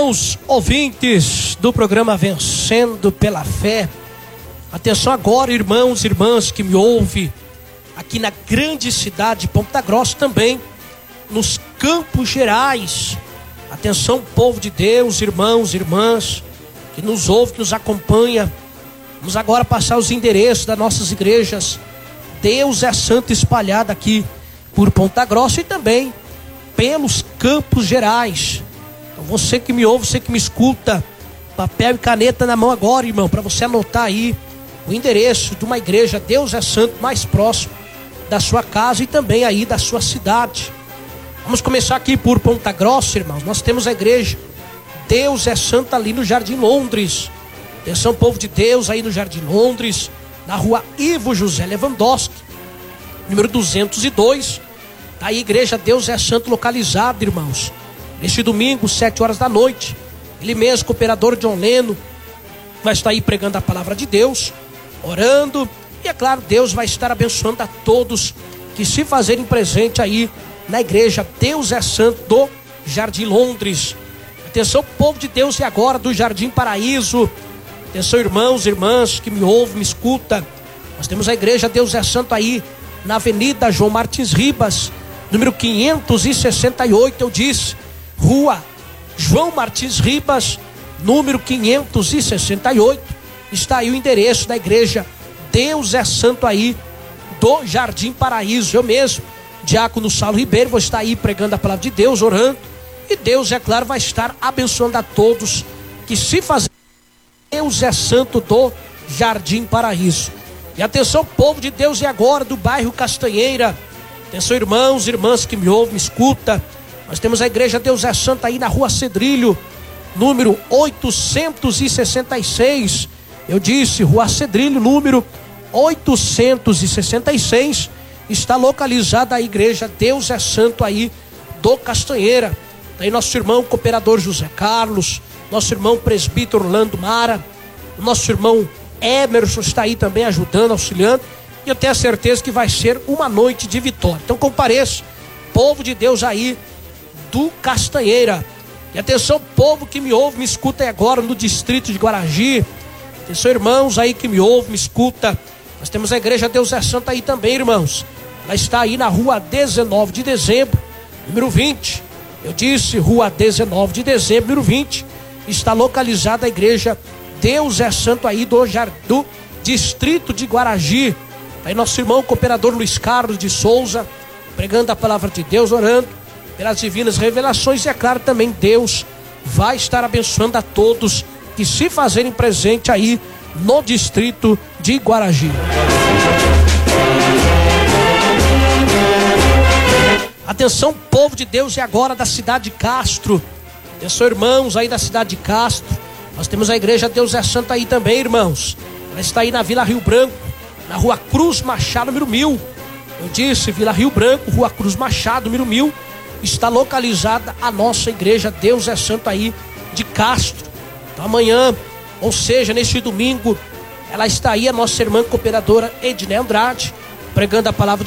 irmãos ouvintes do programa Vencendo pela Fé, atenção agora, irmãos e irmãs que me ouvem aqui na grande cidade de Ponta Grossa, também nos Campos Gerais. Atenção, povo de Deus, irmãos e irmãs que nos ouve, que nos acompanha. Vamos agora passar os endereços das nossas igrejas Deus é Santo espalhada aqui por Ponta Grossa e também pelos Campos Gerais. Então você que me ouve, você que me escuta, papel e caneta na mão agora, irmão, para você anotar aí o endereço de uma igreja Deus é Santo mais próximo da sua casa e também aí da sua cidade. Vamos começar aqui por Ponta Grossa, irmãos. Nós temos a igreja Deus é Santo ali no Jardim Londres. Atenção, povo de Deus, aí no Jardim Londres, na rua Ivo José Lewandowski, número 202. Tá aí a igreja Deus é Santo localizada, irmãos. Neste domingo, 7 horas da noite, ele mesmo, cooperador John Leno, vai estar aí pregando a palavra de Deus, orando. E é claro, Deus vai estar abençoando a todos que se fazerem presente aí na igreja Deus é Santo do Jardim Londres. Atenção, povo de Deus, e agora do Jardim Paraíso. Atenção, irmãos e irmãs que me ouvem, me escuta. Nós temos a igreja Deus é Santo aí na Avenida João Martins Ribas, número 568, eu disse, Rua João Martins Ribas, número 568. Está aí o endereço da igreja Deus é Santo aí do Jardim Paraíso. Eu mesmo, diácono Saulo Ribeiro, vou estar aí pregando a palavra de Deus, orando. E Deus, é claro, vai estar abençoando a todos que se fazem Deus é Santo do Jardim Paraíso. E atenção, povo de Deus, e agora do bairro Castanheira. Atenção, irmãos e irmãs que me ouvem, me escuta. Nós temos a igreja Deus é Santo aí na rua Cedrilho, número 866. Eu disse, rua Cedrilho, número 866. Está localizada a igreja Deus é Santo aí do Castanheira. Aí nosso irmão cooperador José Carlos, nosso irmão presbítero Orlando Mara, o nosso irmão Emerson está aí também ajudando, auxiliando. E eu tenho a certeza que vai ser uma noite de vitória. Então compareça, povo de Deus aí do Castanheira. E atenção, povo que me ouve, me escuta aí agora no distrito de Guaragi. Atenção, irmãos aí que me ouve, me escuta. Nós temos a igreja Deus é Santo aí também, irmãos. Ela está aí na rua 19 de dezembro, número 20. Eu disse, rua 19 de dezembro, número 20. Está localizada a igreja Deus é Santo aí do distrito de Guaragi. Aí nosso irmão cooperador Luiz Carlos de Souza, pregando a palavra de Deus, orando pelas divinas revelações. E é claro, também Deus vai estar abençoando a todos que se fazerem presente aí no distrito de Guaragi. Atenção, povo de Deus, e agora da cidade de Castro. Atenção, irmãos aí da cidade de Castro. Nós temos a igreja Deus é Santo aí também, irmãos. Ela está aí na Vila Rio Branco, na rua Cruz Machado, número 1000. Eu disse, Vila Rio Branco, rua Cruz Machado, número 1000. Está localizada a nossa igreja Deus é Santo aí de Castro. Então amanhã, ou seja, neste domingo, ela está aí, a nossa irmã cooperadora Edné Andrade, pregando a palavra